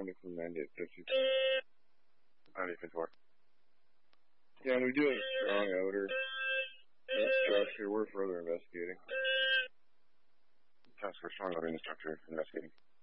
responding from 9850. 9854. Yeah, we do have a strong odor. That structure, we're further investigating. Task for strong odor in the structure, investigating.